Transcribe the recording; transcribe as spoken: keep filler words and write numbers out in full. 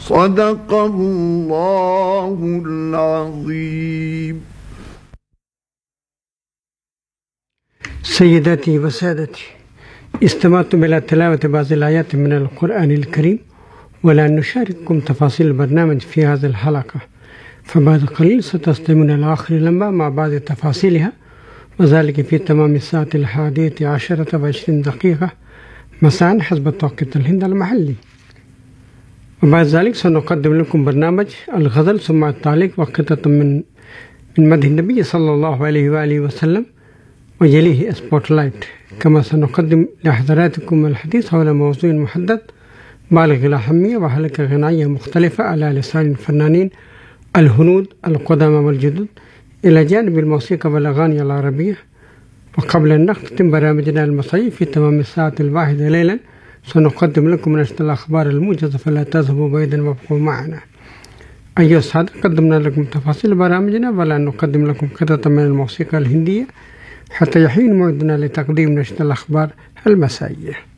صدق الله العظيم. سيداتي وسادتي، استمعتم إلى تلاوة بعض الآيات من القرآن الكريم، ولا نشارككم تفاصيل البرنامج في هذه الحلقة، فبعد قليل ستستمعون إلى آخر اللمبة مع بعض تفاصيلها، وذلك في تمام الساعة الحادية عشرة وعشرين دقيقة مساء حسب توقيت الهند المحلي. وبعد ذلك سنقدم لكم برنامج الغزل ثم التعليق وقطعة من من مدح النبي صلى الله عليه وآله وسلم، ويليه سبوت لايت. كما سنقدم لحضراتكم الحديث حول موضوع محدد بالغ الأهمية وحلقة غنائية مختلفة على لسان الفنانين الهنود القدامى والجدد، إلى جانب الموسيقى والأغاني العربية. وقبل أن نختتم برامجنا المسائي في تمام الساعة الواحدة ليلا، سنقدم لكم نشرة الأخبار الموجزة، فلا تذهبوا بعيدا وابقوا معنا. أيها السادة، قدمنا لكم تفاصيل برامجنا، ولا نقدم لكم قطعة من الموسيقى الهندية حتى يحين موعدنا لتقديم نشرة الأخبار المسائية.